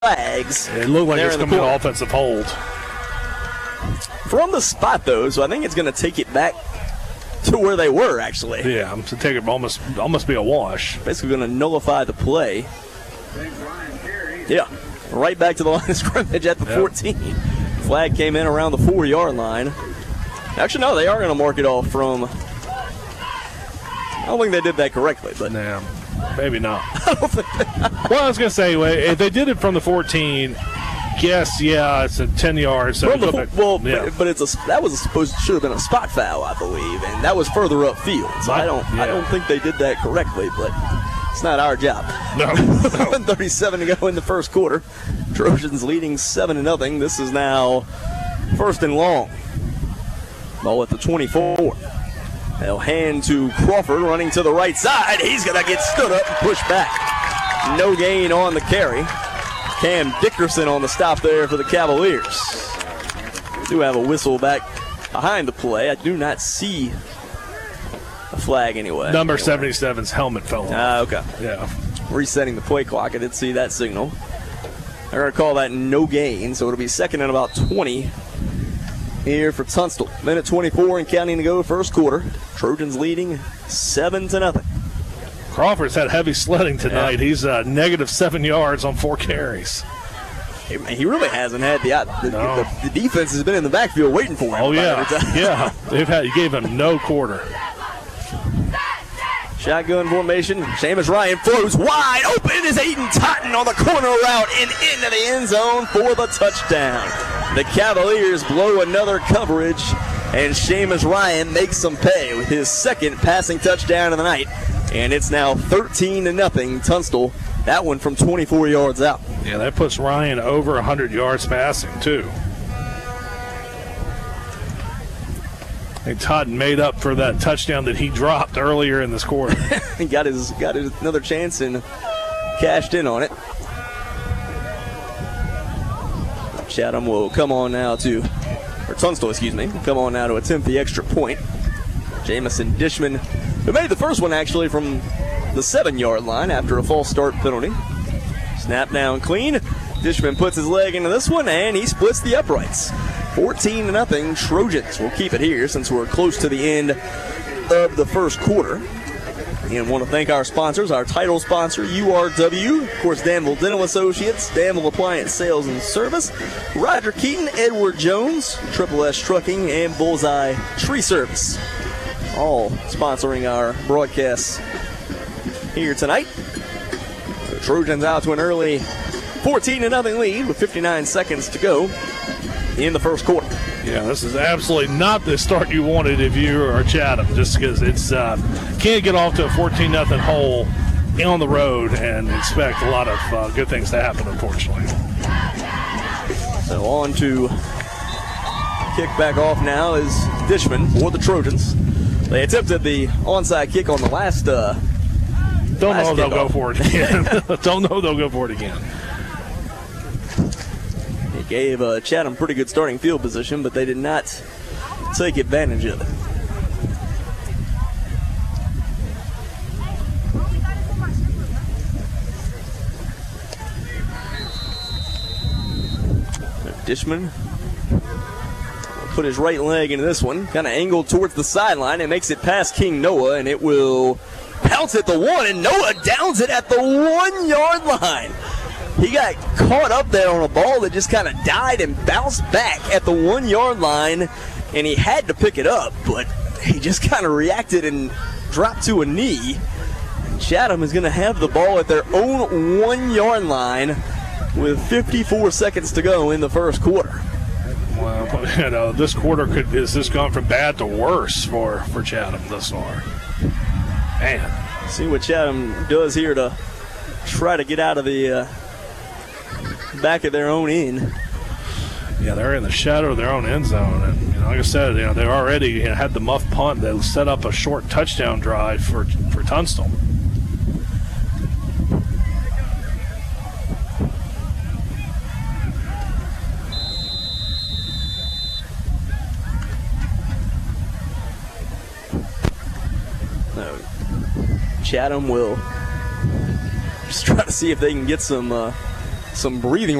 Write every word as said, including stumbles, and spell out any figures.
flags. It looked like it's going to be an offensive hold. From the spot, though, so I think it's going to take it back to where they were, actually. Yeah, to take it almost almost be a wash. Basically going to nullify the play. Yeah, right back to the line of scrimmage at the yep. fourteen. Flag came in around the four-yard line. Actually, no, they are going to mark it off from. I don't think they did that correctly, but. Nah, maybe not. I don't think well, I was going to say, if they did it from the fourteen, yes, yeah, it's a ten yards. So the, back, well, yeah. but, but it's a that was a supposed should have been a spot foul, I believe, and that was further upfield. So I don't, yeah. I don't think they did that correctly, but it's not our job. No. one thirty-seven to go in the first quarter. Trojans leading seven to nothing. This is now first and long. Ball at the twenty-four. They'll hand to Crawford running to the right side. He's going to get stood up and pushed back. No gain on the carry. Cam Dickerson on the stop there for the Cavaliers. Do have a whistle back behind the play. I do not see a flag anyway. Number seventy-seven's helmet fell off. Ah, uh, okay. Yeah. Resetting the play clock. I did see that signal. They're going to call that no gain, so it'll be second and about twenty here for Tunstall. Minute twenty-four and counting to go first quarter. Trojans leading seven to nothing. Crawford's had heavy sledding tonight. Yeah. He's uh, negative seven yards on four carries. He, he really hasn't had the, the, no. the the defense has been in the backfield waiting for him. Oh yeah, yeah. They've had he gave him no quarter. Shotgun formation. Seamus Ryan flows wide open is Aiden Totten on the corner route and into the end zone for the touchdown. The Cavaliers blow another coverage, and Seamus Ryan makes some pay with his second passing touchdown of the night. And it's now thirteen to nothing Tunstall. That one from twenty-four yards out. Yeah, that puts Ryan over one hundred yards passing, too. I think Totten made up for that touchdown that he dropped earlier in this quarter. He got his got his another chance and cashed in on it. Chatham will come on now to, or Tunstall, excuse me, come on now to attempt the extra point. Jamison Dishman, who made the first one actually from the seven-yard line after a false start penalty. Snap down clean. Dishman puts his leg into this one, and he splits the uprights. fourteen to nothing. Trojans will keep it here since we're close to the end of the first quarter. And want to thank our sponsors, our title sponsor, U R W, of course, Danville Dental Associates, Danville Appliance Sales and Service, Roger Keaton, Edward Jones, Triple S Trucking, and Bullseye Tree Service. All sponsoring our broadcasts here tonight. The Trojans out to an early fourteen to nothing lead with fifty-nine seconds to go in the first quarter. Yeah, this is absolutely not the start you wanted if you are Chatham, just because it's uh, can't get off to a fourteen nothing hole on the road and expect a lot of uh, good things to happen, unfortunately. So on to kick back off now is Dishman for the Trojans. They attempted the onside kick on the last uh Don't last know if they'll kickoff. go for it again. Don't know if they'll go for it again. It gave uh, Chatham pretty good starting field position, but they did not take advantage of it. Dishman will put his right leg into this one, kind of angled towards the sideline, and makes it past King Noah, and it will bounce at the one, and Noah downs it at the one-yard line. He got caught up there on a ball that just kind of died and bounced back at the one-yard line, and he had to pick it up, but he just kind of reacted and dropped to a knee. And Chatham is going to have the ball at their own one-yard line with fifty-four seconds to go in the first quarter. Well, you know, this quarter could has this gone from bad to worse for, for Chatham thus far. Man. See what Chatham does here to try to get out of the uh, back of their own end. Yeah, they're in the shadow of their own end zone. And you know, like I said, you know, they already you know, had the muff punt that set up a short touchdown drive for, for Tunstall. Chatham will just try to see if they can get some uh, some breathing